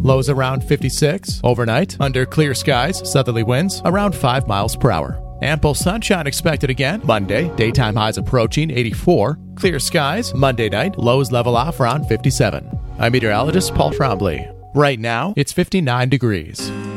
lows around 56. Overnight, under clear skies, southerly winds around 5 miles per hour. Ample sunshine expected again Monday, daytime highs approaching 84. Clear skies Monday night, lows level off around 57. I'm meteorologist Paul Trombley. Right now, it's 59 degrees.